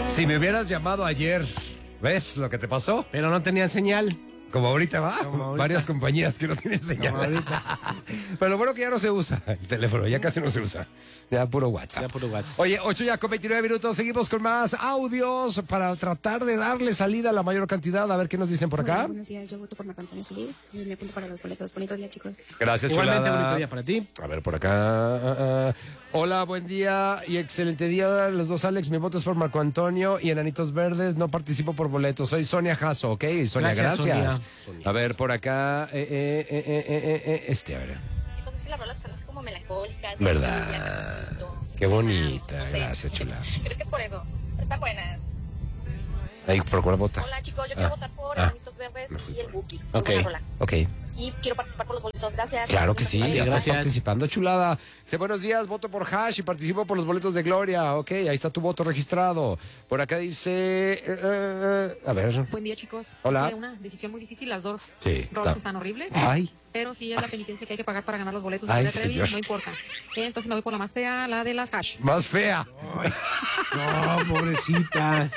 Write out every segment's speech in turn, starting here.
Si me hubieras llamado ayer, ¿ves lo que te pasó? Pero no tenían señal. Como ahorita va, Como ahorita. varias compañías que no tienen señal. Como ahorita. Pero lo bueno que ya no se usa el teléfono, ya casi no se usa. Ya puro WhatsApp. Ya puro WhatsApp. Oye, 8 ya con 29 minutos, seguimos con más audios para tratar de darle salida a la mayor cantidad. A ver qué nos dicen por acá. Hola, buenos días, yo voto por Marco Antonio Solís y me apunto para los boletos. Bonito día, chicos. Gracias, Igualmente, chulada. bonito día para ti. A ver, por acá. Hola, buen día y excelente día. Los dos, Alex. Mi voto es por Marco Antonio y Enanitos Verdes. No participo por boletos. Soy Sonia Jasso, ¿ok? Sonia, gracias. Sonia. A ver, por acá. A ver. Chicos, es que las rolas son así como melancólicas. ¿Verdad? Qué bonita. No sé. Gracias, chula. Creo que es por eso. Están buenas. Ahí, procura votar. Hola, chicos, yo quiero votar por Enanitos Verdes y el Buki. Ok. Buena rola. Ok. Y quiero participar por los boletos. Gracias. Claro que sí, ya estás Gracias. participando, chulada. Dice, buenos días, voto por Hash y participo por los boletos de Gloria. Ok, ahí está tu voto registrado. Por acá dice... a ver. Buen día, chicos. Hola. Fue una decisión muy difícil, las dos Sí, roles está. están horribles. Ay, Pero sí es la penitencia que hay que pagar para ganar los boletos de Ay, Gloria Trevi, señor. no importa. Entonces me voy por la más fea, la de las hash. más fea. No, pobrecitas.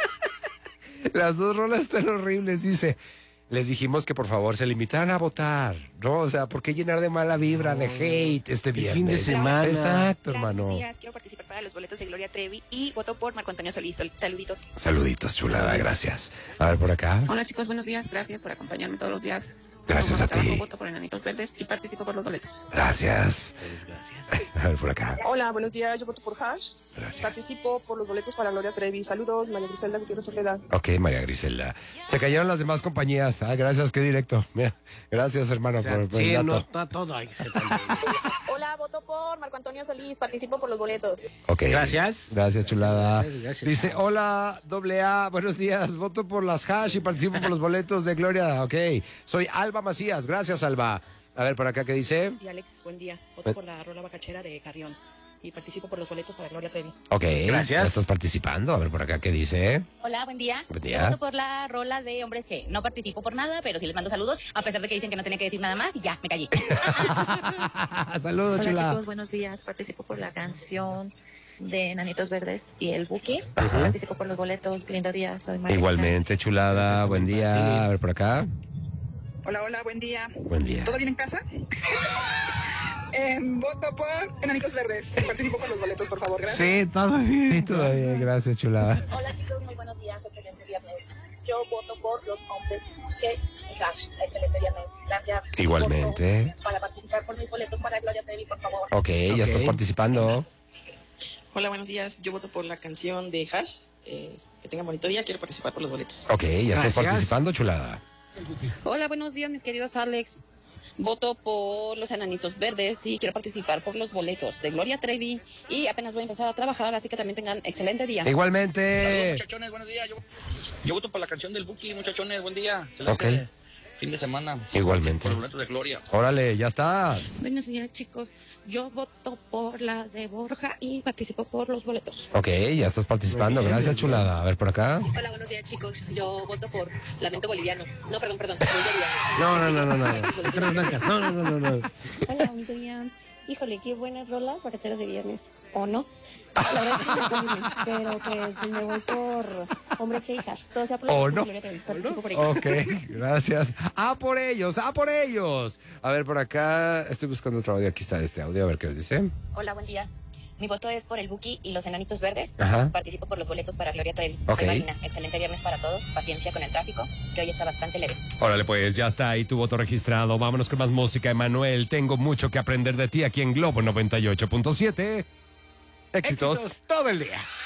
Las dos rolas están horribles, dice. Les dijimos que por favor se limitaran a votar, ¿no? O sea, ¿por qué llenar de mala vibra, de hate este viernes? fin de semana. Exacto, Hola, hermano. buenos días, quiero participar para los boletos de Gloria Trevi y voto por Marco Antonio Solís. Saluditos. Saluditos, chulada, gracias. A ver, por acá. Hola, chicos, buenos días. Gracias por acompañarme todos los días. Gracias a ti. Voto por Enanitos Verdes y participo por los boletos. Gracias. Gracias. A ver, por acá. Hola, buenos días, yo voto por Hash. Gracias. Participo por los boletos para Gloria Trevi. Saludos, María Griselda Gutiérrez Soledad. Ok, María Griselda. Se cayeron las demás compañías. Ah, gracias, qué directo. Mira, gracias, hermano, O sea, por sí, el no, dato. no todo hay que ser tan bien. Hola, voto por Marco Antonio Solís. Participo por los boletos. Ok. Gracias. Gracias, chulada. Gracias. Dice, hola, AA, buenos días. Voto por las Hash y participo por los boletos de Gloria. Ok. Soy Alba Macías. Gracias, Alba. A ver, por acá, ¿qué dice? Y Alex, buen día. Voto por la rola bacachera de Carrión y participo por los boletos para Gloria Trevi. Ok. Gracias. Ya estás participando. A ver, por acá, ¿qué dice? Hola, buen día. Buen día. Yo voto por la rola de Hombres G. No participo por nada, pero sí les mando saludos, a pesar de que dicen que no tenía que decir nada más y ya, me callé. Saludos, Hola chula. chicos, buenos días. Participo por la canción de Enanitos Verdes y el Buki. Participo por los boletos. Lindo día, soy María. Igualmente, chulada. Gracias Buen también para día. ti. A ver, por acá. Hola, hola, buen día. Buen día. ¿Todo bien en casa? Voto por Enanitos Verdes. Participo por los boletos, por favor, gracias. Sí, todo bien. Sí, todo bien. Gracias, chulada. Hola chicos, muy buenos días, excelente viernes. Yo voto por los Hombres G y Hash, excelente viernes. Gracias. Igualmente. Voto para participar por mis boletos para Gloria Trevi, por favor. Ok, ya estás Ok. participando. Hola, buenos días. Yo voto por la canción de Hash. Que tengan bonito día. Quiero participar por los boletos. Ok, ya estás Gracias. participando, chulada. Hola, buenos días, mis queridos Alex. Voto por los Enanitos Verdes y quiero participar por los boletos de Gloria Trevi y apenas voy a empezar a trabajar, así que también tengan excelente día. Igualmente. Muchachones, buenos días. Yo voto por la canción del Buki, muchachones, buen día. Excelente Ok. fin de semana. Igualmente. Por los boletos de Gloria. Órale, ya estás. Buenos días chicos, yo voto por la de Borja y participo por los boletos. Ok, ya estás participando. Muy bien, Gracias, muy chulada. A ver, por acá. Hola, buenos días chicos. Yo voto por Lamento Boliviano. No, perdón, Luz de Vida. No. Tres blancas. No. Hola, bonito día. Híjole, qué buenas rolas bacacheras de viernes. ¿O no? La verdad es que no sé, pero pues me voy por Hombres G y Hash. Todo sea por ¿O los no? Gloria Trevi. Participo por ellos. Ok, gracias. ¡Ah, por ellos! ¡Ah, por ellos! A ver, por acá. Estoy buscando otro audio. Aquí está este audio. A ver qué les dice. Hola, buen día. Mi voto es por el Buki y los Enanitos Verdes. Ajá. Participo por los boletos para Gloria Trevi. Ok. Soy Marina. Excelente viernes para todos. Paciencia con el tráfico, que hoy está bastante leve. Órale, pues ya está ahí tu voto registrado. Vámonos con más música, Emanuel. Tengo mucho que aprender de ti aquí en Globo 98.7. Éxitos todo el día.